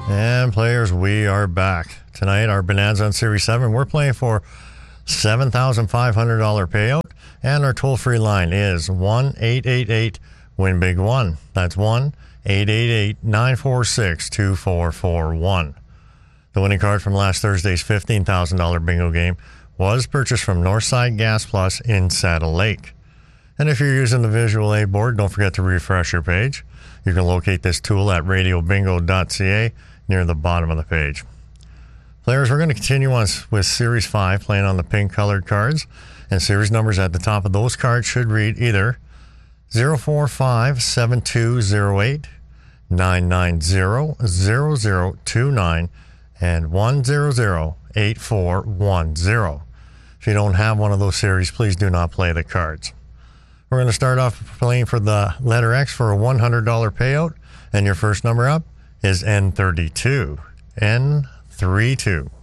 And players, we are back. Tonight, our Bonanza on Series 7, we're playing for $7,500 payout, and our toll-free line is 1-888-WIN-BIG-1. That's 1-888-946-2441. The winning card from last Thursday's $15,000 bingo game was purchased from Northside Gas Plus in Saddle Lake. And if you're using the Visual Aid board, don't forget to refresh your page. You can locate this tool at radiobingo.ca near the bottom of the page. Players, we're going to continue on with Series 5, playing on the pink-colored cards. And series numbers at the top of those cards should read either 0457208, 9900029, and 1008410. If you don't have one of those series, please do not play the cards. We're going to start off playing for the letter X for a $100 payout, and your first number up is N32. N32.